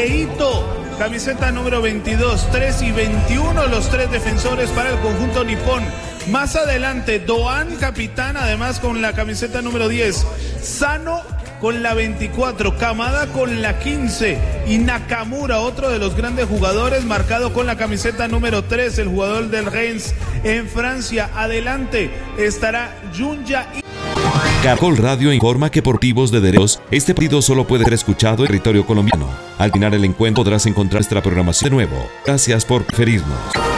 Eito, camiseta número 22, 3 y 21, los 3 defensores para el conjunto nipón. Más adelante, Doan, capitán, además con la camiseta número 10, Sano con la 24, Kamada con la 15 y Nakamura, otro de los grandes jugadores, marcado con la camiseta número 3, el jugador del Reims en Francia. Adelante estará Junya. Caracol Radio informa que por motivos de derechos, este partido solo puede ser escuchado en territorio colombiano. Al final el encuentro podrás encontrar nuestra programación de nuevo. Gracias por preferirnos.